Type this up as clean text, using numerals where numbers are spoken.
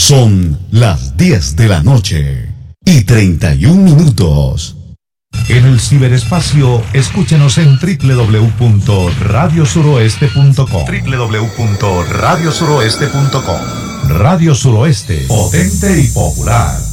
Son las 10 de la noche y 31 minutos. En el ciberespacio, escúchenos en www.radiosuroeste.com. www.radiosuroeste.com. Radio Suroeste, potente y popular.